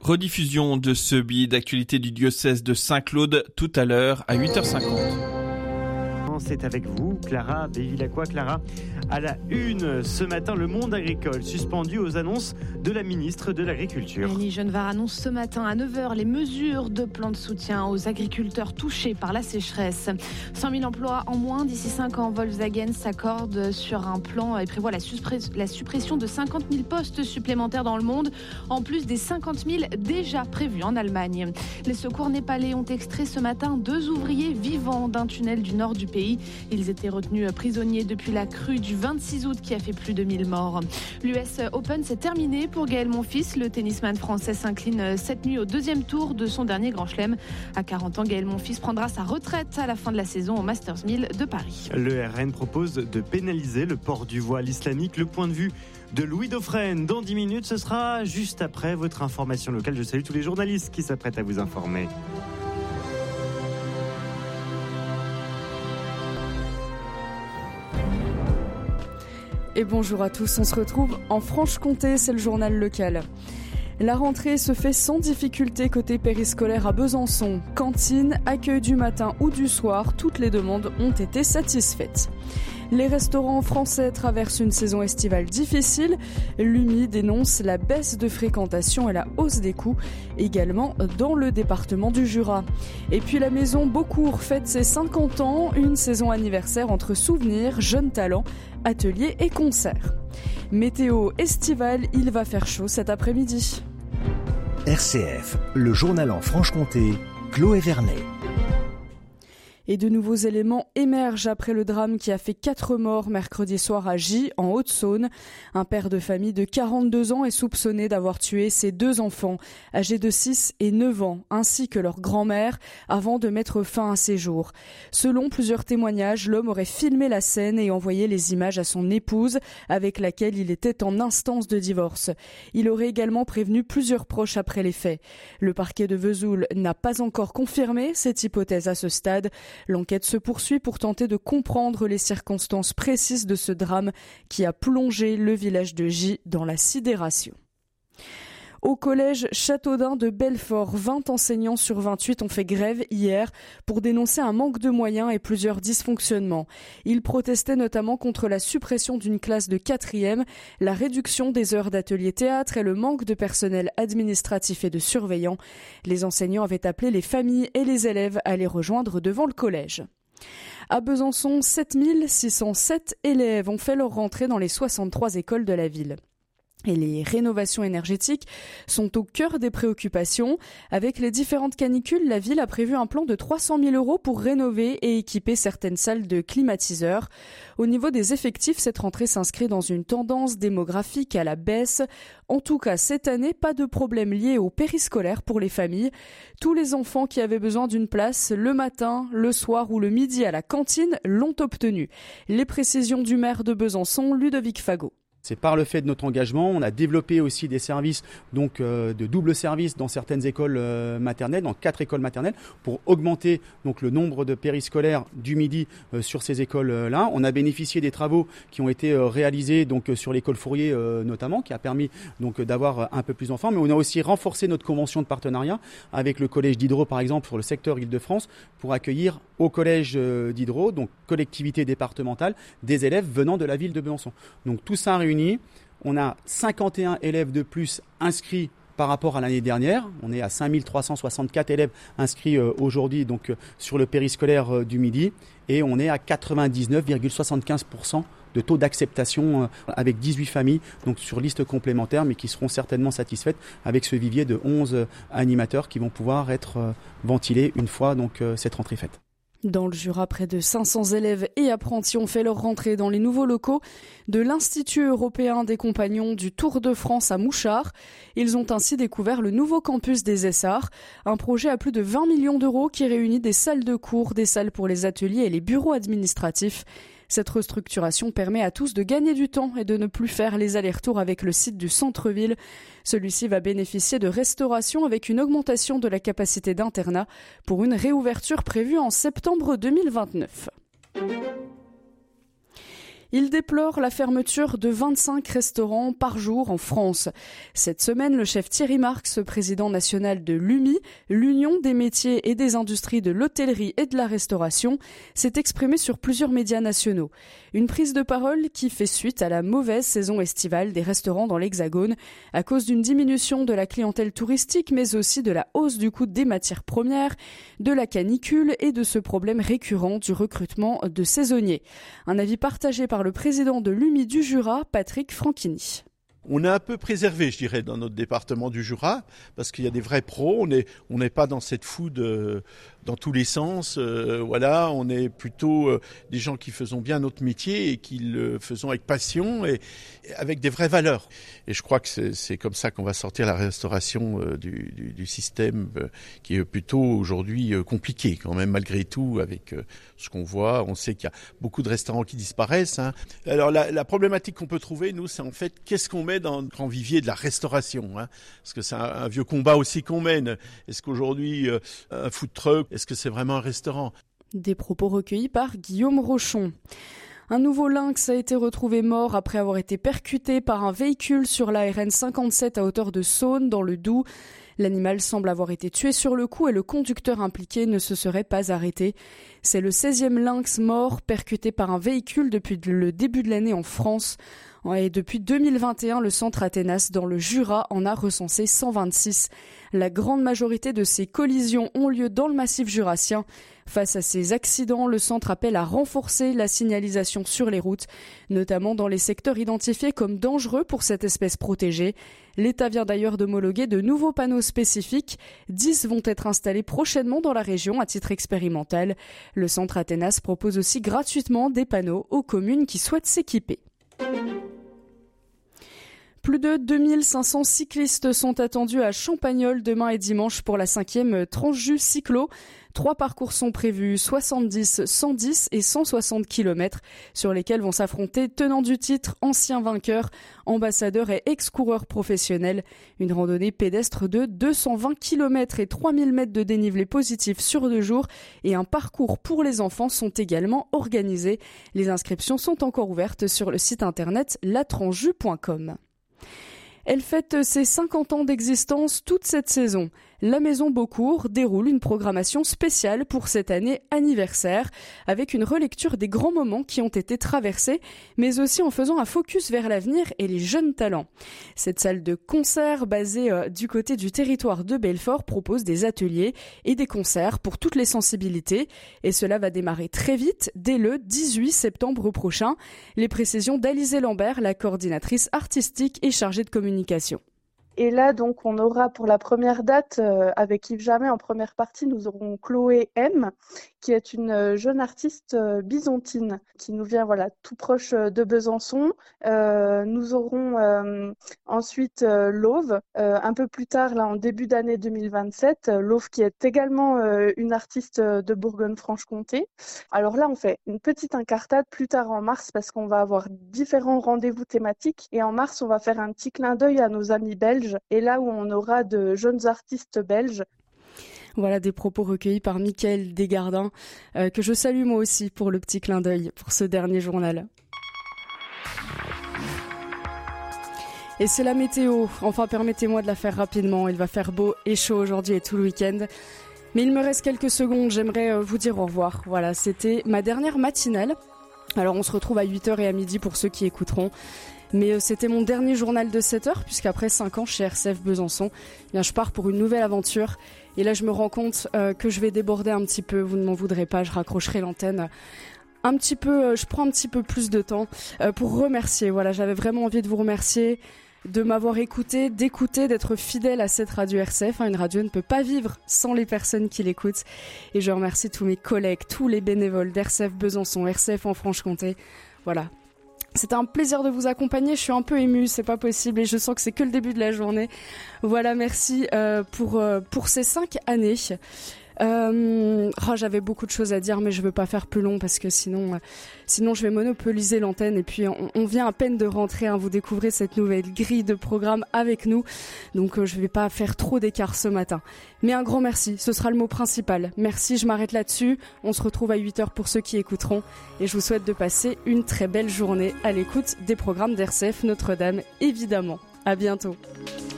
Rediffusion de ce billet d'actualité du diocèse de Saint-Claude tout à l'heure à 8h50. C'est avec vous, Clara Bévilacqua. Clara, à la une ce matin, le monde agricole suspendu aux annonces de la ministre de l'Agriculture. Annie Genevard annonce ce matin à 9h les mesures de plan de soutien aux agriculteurs touchés par la sécheresse. 100 000 emplois en moins d'ici 5 ans. Volkswagen s'accorde sur un plan et prévoit la suppression de 50 000 postes supplémentaires dans le monde, en plus des 50 000 déjà prévus en Allemagne. Les secours népalais ont extrait ce matin 2 ouvriers vivants d'un tunnel du nord du pays. Ils étaient retenus prisonniers depuis la crue du 26 août qui a fait plus de 1000 morts. L'US Open, c'est terminé pour Gaël Monfils. Le tennisman français s'incline cette nuit au 2e tour de son dernier Grand Chelem. À 40 ans, Gaël Monfils prendra sa retraite à la fin de la saison au Masters 1000 de Paris. Le RN propose de pénaliser le port du voile islamique. Le point de vue de Louis Dauphren. Dans 10 minutes, ce sera juste après votre information locale. Je salue tous les journalistes qui s'apprêtent à vous informer. Et bonjour à tous, on se retrouve en Franche-Comté, c'est le journal local. La rentrée se fait sans difficulté côté périscolaire à Besançon. Cantine, accueil du matin ou du soir, toutes les demandes ont été satisfaites. Les restaurants français traversent une saison estivale difficile. L'UMI dénonce la baisse de fréquentation et la hausse des coûts, également dans le département du Jura. Et puis la maison Beaucourt fête ses 50 ans, une saison anniversaire entre souvenirs, jeunes talents, ateliers et concerts. Météo estivale, il va faire chaud cet après-midi. RCF, le journal en Franche-Comté, Chloé Vernet. Et de nouveaux éléments émergent après le drame qui a fait 4 morts mercredi soir à Gy, en Haute-Saône. Un père de famille de 42 ans est soupçonné d'avoir tué ses 2 enfants, âgés de 6 et 9 ans, ainsi que leur grand-mère, avant de mettre fin à ses jours. Selon plusieurs témoignages, l'homme aurait filmé la scène et envoyé les images à son épouse, avec laquelle il était en instance de divorce. Il aurait également prévenu plusieurs proches après les faits. Le parquet de Vesoul n'a pas encore confirmé cette hypothèse à ce stade. L'enquête se poursuit pour tenter de comprendre les circonstances précises de ce drame qui a plongé le village de Gy dans la sidération. Au collège Châteaudun de Belfort, 20 enseignants sur 28 ont fait grève hier pour dénoncer un manque de moyens et plusieurs dysfonctionnements. Ils protestaient notamment contre la suppression d'une classe de 4e, la réduction des heures d'atelier théâtre et le manque de personnel administratif et de surveillants. Les enseignants avaient appelé les familles et les élèves à les rejoindre devant le collège. À Besançon, 7607 élèves ont fait leur rentrée dans les 63 écoles de la ville. Et les rénovations énergétiques sont au cœur des préoccupations. Avec les différentes canicules, la ville a prévu un plan de 300 000 € pour rénover et équiper certaines salles de climatiseurs. Au niveau des effectifs, cette rentrée s'inscrit dans une tendance démographique à la baisse. En tout cas, cette année, pas de problème lié au périscolaire pour les familles. Tous les enfants qui avaient besoin d'une place le matin, le soir ou le midi à la cantine l'ont obtenue. Les précisions du maire de Besançon, Ludovic Fagot. C'est par le fait de notre engagement, on a développé aussi des services de double service dans certaines écoles maternelles, dans 4 écoles maternelles, pour augmenter donc le nombre de périscolaires du midi sur ces écoles-là. On a bénéficié des travaux qui ont été réalisés donc sur l'école Fourier notamment, qui a permis donc d'avoir un peu plus d'enfants. Mais on a aussi renforcé notre convention de partenariat avec le collège d'Hydro, par exemple, sur le secteur Île-de-France, pour accueillir au collège d'Hydro, donc collectivité départementale, des élèves venant de la ville de Besançon. Donc tout ça réuni. On a 51 élèves de plus inscrits par rapport à l'année dernière. On est à 5364 élèves inscrits aujourd'hui donc sur le périscolaire du midi et on est à 99,75% de taux d'acceptation avec 18 familles donc sur liste complémentaire mais qui seront certainement satisfaites avec ce vivier de 11 animateurs qui vont pouvoir être ventilés une fois donc cette rentrée faite. Dans le Jura, près de 500 élèves et apprentis ont fait leur rentrée dans les nouveaux locaux de l'Institut européen des compagnons du Tour de France à Mouchard. Ils ont ainsi découvert le nouveau campus des Essarts, un projet à plus de 20 millions d'euros qui réunit des salles de cours, des salles pour les ateliers et les bureaux administratifs. Cette restructuration permet à tous de gagner du temps et de ne plus faire les allers-retours avec le site du centre-ville. Celui-ci va bénéficier de restauration avec une augmentation de la capacité d'internat pour une réouverture prévue en septembre 2029. Il déplore la fermeture de 25 restaurants par jour en France. Cette semaine, le chef Thierry Marx, président national de l'UMI, l'Union des métiers et des industries de l'hôtellerie et de la restauration, s'est exprimé sur plusieurs médias nationaux. Une prise de parole qui fait suite à la mauvaise saison estivale des restaurants dans l'Hexagone à cause d'une diminution de la clientèle touristique, mais aussi de la hausse du coût des matières premières, de la canicule et de ce problème récurrent du recrutement de saisonniers. Un avis partagé par le président de l'UMI du Jura, Patrick Franchini. On a un peu préservé, je dirais, dans notre département du Jura, parce qu'il y a des vrais pros. On n'est pas dans cette food dans tous les sens. Voilà, on est plutôt des gens qui faisons bien notre métier et qui le faisons avec passion et avec des vraies valeurs. Et je crois que c'est comme ça qu'on va sortir la restauration du système qui est plutôt aujourd'hui compliqué quand même malgré tout avec ce qu'on voit. On sait qu'il y a beaucoup de restaurants qui disparaissent. Hein. Alors la problématique qu'on peut trouver, nous, c'est en fait qu'est-ce qu'on met dans le grand vivier de la restauration, hein, parce que c'est un vieux combat aussi qu'on mène. Est-ce qu'aujourd'hui, un food truck, est-ce que c'est vraiment un restaurant ? Des propos recueillis par Guillaume Rochon. Un nouveau lynx a été retrouvé mort après avoir été percuté par un véhicule sur la RN 57 à hauteur de Saône, dans le Doubs. L'animal semble avoir été tué sur le coup et le conducteur impliqué ne se serait pas arrêté. C'est le 16e lynx mort percuté par un véhicule depuis le début de l'année en France. Et depuis 2021, le centre Athénas dans le Jura en a recensé 126. La grande majorité de ces collisions ont lieu dans le massif jurassien. Face à ces accidents, le centre appelle à renforcer la signalisation sur les routes, notamment dans les secteurs identifiés comme dangereux pour cette espèce protégée. L'État vient d'ailleurs d'homologuer de nouveaux panneaux spécifiques. 10 vont être installés prochainement dans la région à titre expérimental. Le centre Athénas propose aussi gratuitement des panneaux aux communes qui souhaitent s'équiper. Plus de 2500 cyclistes sont attendus à Champagnole demain et dimanche pour la 5e Transjus Cyclo. 3 parcours sont prévus, 70, 110 et 160 km, sur lesquels vont s'affronter tenants du titre, anciens vainqueurs, ambassadeurs et ex-coureurs professionnels. Une randonnée pédestre de 220 km et 3000 mètres de dénivelé positif sur 2 jours et un parcours pour les enfants sont également organisés. Les inscriptions sont encore ouvertes sur le site internet latransjus.com. Elle fête ses 50 ans d'existence toute cette saison. La Maison Beaucourt déroule une programmation spéciale pour cette année anniversaire, avec une relecture des grands moments qui ont été traversés, mais aussi en faisant un focus vers l'avenir et les jeunes talents. Cette salle de concert, basée du côté du territoire de Belfort, propose des ateliers et des concerts pour toutes les sensibilités, et cela va démarrer très vite, dès le 18 septembre prochain. Les précisions d'Alizée Lambert, la coordinatrice artistique et chargée de communication. Et là, donc, on aura pour la première date, avec Yves Jamais en première partie, nous aurons Chloé M, qui est une jeune artiste byzantine, qui nous vient tout proche de Besançon. Nous aurons ensuite Lauve, un peu plus tard, là, en début d'année 2027. Lauve qui est également une artiste de Bourgogne-Franche-Comté. Alors là, on fait une petite incartade plus tard en mars, parce qu'on va avoir différents rendez-vous thématiques. Et en mars, on va faire un petit clin d'œil à nos amis belges. Et là où on aura de jeunes artistes belges. Voilà des propos recueillis par Mickaël Desgardins, que je salue moi aussi pour le petit clin d'œil pour ce dernier journal. Et c'est la météo. Enfin, permettez-moi de la faire rapidement. Il va faire beau et chaud aujourd'hui et tout le week-end. Mais il me reste quelques secondes. J'aimerais vous dire au revoir. Voilà, c'était ma dernière matinale. Alors, on se retrouve à 8h et à midi pour ceux qui écouteront. Mais c'était mon dernier journal de 7h, puisqu'après 5 ans chez RCF Besançon, je pars pour une nouvelle aventure. Et là, je me rends compte que je vais déborder un petit peu. Vous ne m'en voudrez pas, je raccrocherai l'antenne un petit peu. Je prends un petit peu plus de temps pour remercier. Voilà, j'avais vraiment envie de vous remercier, de m'avoir écouté, d'écouter, d'être fidèle à cette radio RCF. Une radio ne peut pas vivre sans les personnes qui l'écoutent. Et je remercie tous mes collègues, tous les bénévoles d'RCF Besançon, RCF en Franche-Comté. Voilà. C'était un plaisir de vous accompagner, je suis un peu émue, c'est pas possible et je sens que c'est que le début de la journée. Voilà, merci pour ces 5 années. J'avais beaucoup de choses à dire, mais je veux pas faire plus long parce que sinon je vais monopoliser l'antenne. Et puis on vient à peine de rentrer, hein, vous découvrez cette nouvelle grille de programme avec nous, donc je vais pas faire trop d'écart ce matin. Mais un grand merci, ce sera le mot principal. Merci, je m'arrête là-dessus. On se retrouve à 8h pour ceux qui écouteront, et je vous souhaite de passer une très belle journée à l'écoute des programmes d'RCF Notre-Dame, évidemment. À bientôt.